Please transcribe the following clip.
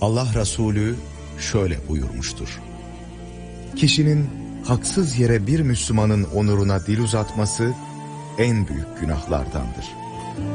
Allah Resulü şöyle buyurmuştur: kişinin haksız yere bir Müslümanın onuruna dil uzatması en büyük günahlardandır.